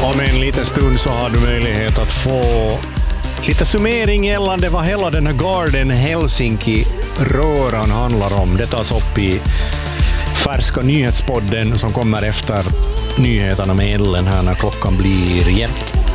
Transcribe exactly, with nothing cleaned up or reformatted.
Om en liten stund så har du möjlighet att få lite summering gällande vad hela den här Garden Helsinki-röran handlar om. Det tas upp i färska nyhetspodden som kommer efter nyheterna med Ellen här när klockan blir jämnt.